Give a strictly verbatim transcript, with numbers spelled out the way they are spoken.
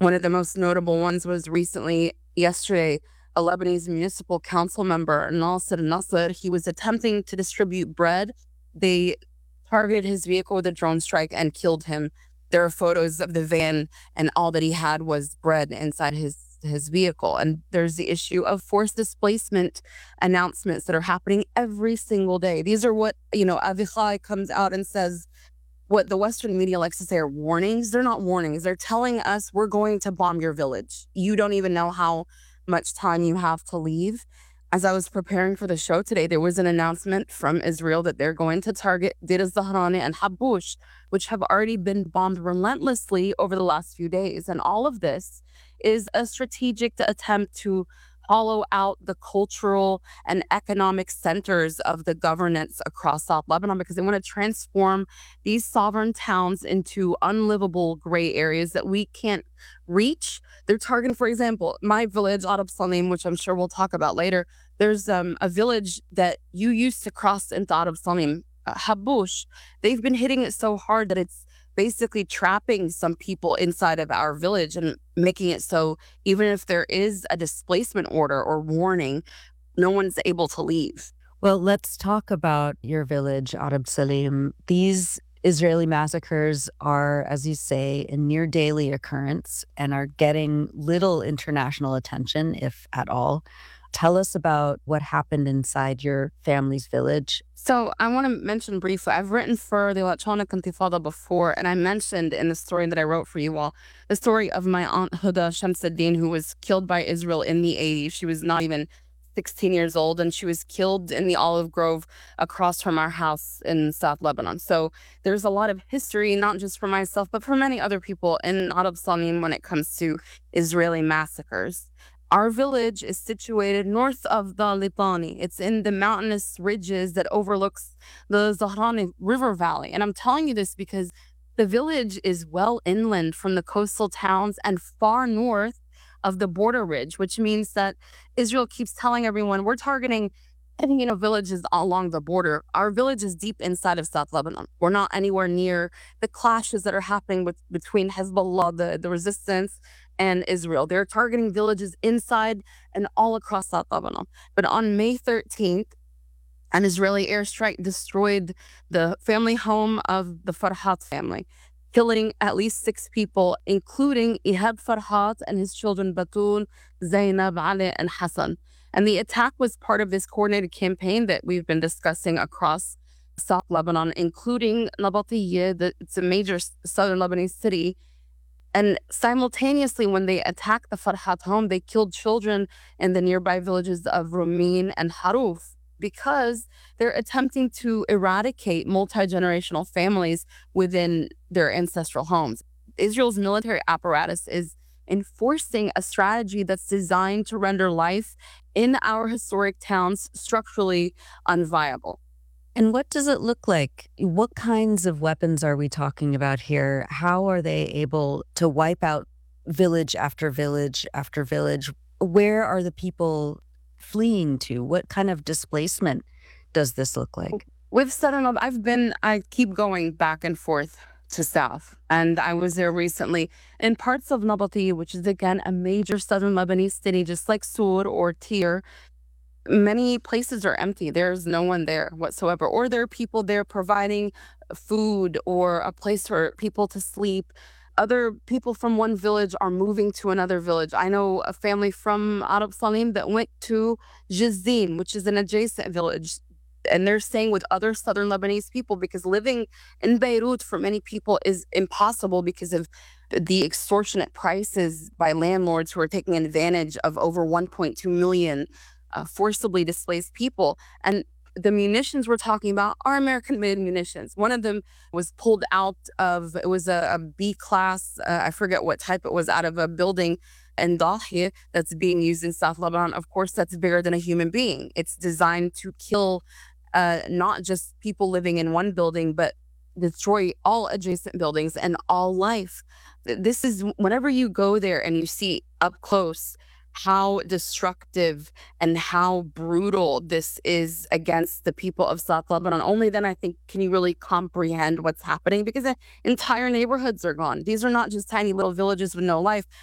One of the most notable ones was recently, yesterday, a Lebanese municipal council member, Nasser Nasser, he was attempting to distribute bread. They targeted his vehicle with a drone strike and killed him. There are photos of the van, and all that he had was bread inside his his vehicle. And there's the issue of forced displacement announcements that are happening every single day. These are what, you know, Avichai comes out and says what the Western media likes to say are warnings. They're not warnings. They're telling us we're going to bomb your village. You don't even know how much time you have to leave. As I was preparing for the show today, there was an announcement from Israel that they're going to target Deir Zahrani and Habush, which have already been bombed relentlessly over the last few days. And all of this is a strategic attempt to hollow out the cultural and economic centers of the governance across South Lebanon because they want to transform these sovereign towns into unlivable gray areas that we can't reach. They're targeting, for example, my village, Arab Salim, which I'm sure we'll talk about later. There's um, a village that you used to cross into Arab Salim, uh, Habush. They've been hitting it so hard that it's basically trapping some people inside of our village and making it so even if there is a displacement order or warning, no one's able to leave. Well, let's talk about your village, Arab Salim. These Israeli massacres are, as you say, a near daily occurrence and are getting little international attention, if at all. Tell us about what happened inside your family's village. So I want to mention briefly, I've written for the Electronic Intifada before, and I mentioned in the story that I wrote for you all, the story of my aunt Huda Shamsuddin, who was killed by Israel in the eighties. She was not even sixteen years old, and she was killed in the olive grove across from our house in South Lebanon. So there's a lot of history, not just for myself, but for many other people in Arab Salim when it comes to Israeli massacres. Our village is situated north of the Litani. It's in the mountainous ridges that overlooks the Zahrani River Valley. And I'm telling you this because the village is well inland from the coastal towns and far north of the border ridge, which means that Israel keeps telling everyone we're targeting, I think, you know, villages along the border. Our village is deep inside of South Lebanon. We're not anywhere near the clashes that are happening with, between Hezbollah, the, the resistance, and Israel. They're targeting villages inside and all across South Lebanon. But on May thirteenth, an Israeli airstrike destroyed the family home of the Farhat family, killing at least six people, including Ihab Farhat and his children Batul, Zainab, Ali, and Hassan. And the attack was part of this coordinated campaign that we've been discussing across South Lebanon, including Nabatiyya, it's a major southern Lebanese city. And simultaneously, when they attacked the Farhat home, they killed children in the nearby villages of Rumin and Haruf because they're attempting to eradicate multi-generational families within their ancestral homes. Israel's military apparatus is enforcing a strategy that's designed to render life in our historic towns structurally unviable. And what does it look like? What kinds of weapons are we talking about here? How are they able to wipe out village after village after village? Where are the people fleeing to? What kind of displacement does this look like? With Southern Lebanon, I've been, I keep going back and forth to South. And I was there recently in parts of Nabatiyya, which is again a major Southern Lebanese city, just like Sur or Tyre. Many places are empty. There's no one there whatsoever. Or there are people there providing food or a place for people to sleep. Other people from one village are moving to another village. I know a family from Arab Salim that went to Jizin, which is an adjacent village. And they're staying with other Southern Lebanese people because living in Beirut for many people is impossible because of the extortionate prices by landlords who are taking advantage of over one point two million Uh, forcibly displaced people. And the munitions we're talking about are American-made munitions. One of them was pulled out of, it was a, a B-class, uh, I forget what type it was, out of a building in Dahiya that's being used in South Lebanon. Of course, that's bigger than a human being. It's designed to kill uh, not just people living in one building, but destroy all adjacent buildings and all life. This is, whenever you go there and you see up close how destructive and how brutal this is against the people of South Lebanon, only then I think can you really comprehend what's happening, because the entire neighborhoods are gone. These are not just tiny little villages with no life.